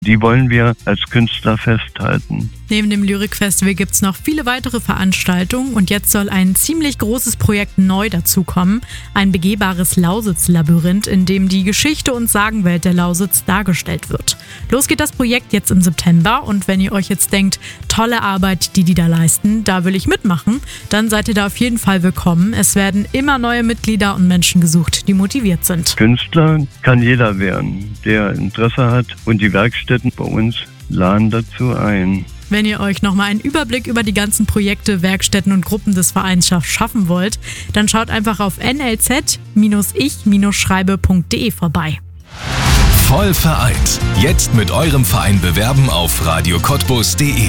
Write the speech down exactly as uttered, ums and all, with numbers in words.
Die wollen wir als Künstler festhalten. Neben dem Lyrikfestival gibt es noch viele weitere Veranstaltungen und jetzt soll ein ziemlich großes Projekt neu dazukommen. Ein begehbares Lausitz-Labyrinth, in dem die Geschichte und Sagenwelt der Lausitz dargestellt wird. Los geht das Projekt jetzt im September und wenn ihr euch jetzt denkt, tolle Arbeit, die die da leisten, da will ich mitmachen, dann seid ihr da auf jeden Fall willkommen. Es werden immer neue Mitglieder und Menschen gesucht, die motiviert sind. Künstler kann jeder werden, der Interesse hat, und die Werkstätten bei uns laden dazu ein. Wenn ihr euch nochmal einen Überblick über die ganzen Projekte, Werkstätten und Gruppen des Vereins schaffen wollt, dann schaut einfach auf n l z ich schreibe punkt d e vorbei. Voll vereint. Jetzt mit eurem Verein bewerben auf radio cottbus punkt d e.